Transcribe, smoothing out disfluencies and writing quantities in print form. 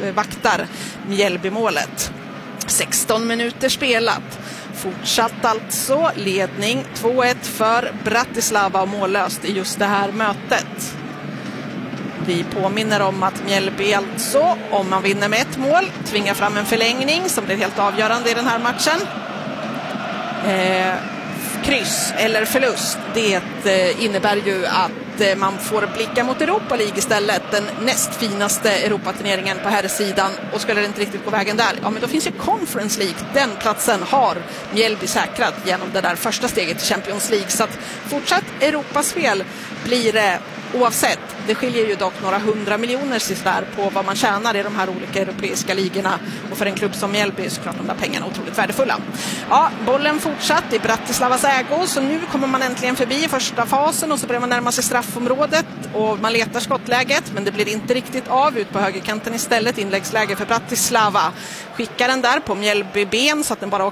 vaktar Mjällbymålet. 16 minuter spelat. Fortsatt alltså ledning 2-1 för Bratislava och mållöst i just det här mötet. Vi påminner om att Mjällby alltså, om man vinner med ett mål, tvingar fram en förlängning som blir helt avgörande i den här matchen. Kryss eller förlust, det innebär ju att man får blicka mot Europa League istället, den näst finaste Europaturneringen på här sidan, och skulle det inte riktigt gå vägen där, ja men då finns ju Conference League, den platsen har Mjällby säkrat genom det där första steget till Champions League, så att fortsatt Europaspel blir det oavsett. Det skiljer ju dock några 100 miljoner sådär på vad man tjänar i de här olika europeiska ligorna, och för en klubb som Mjällby så klart de där pengarna otroligt värdefulla. Ja, bollen fortsatt i Bratislavas ägo, så nu kommer man äntligen förbi första fasen och så börjar man närma sig straffområdet och man letar skottläget, men det blir inte riktigt av. Ut på högerkanten istället, inläggsläge för Bratislava. Skickar den där på Mjällby ben så att den bara